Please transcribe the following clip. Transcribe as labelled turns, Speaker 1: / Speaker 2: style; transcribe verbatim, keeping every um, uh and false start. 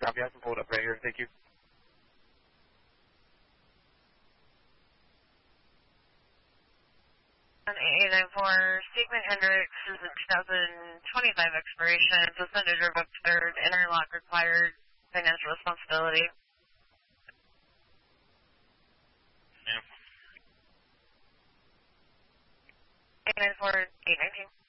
Speaker 1: copy. I can pull it up right here. Thank you.
Speaker 2: eight nine four, Stigman Hendricks is a two thousand twenty-five expiration. Suspended or booked third. Interlock required. Financial responsibility.
Speaker 1: Yeah.
Speaker 2: eight nine four, eight nineteen.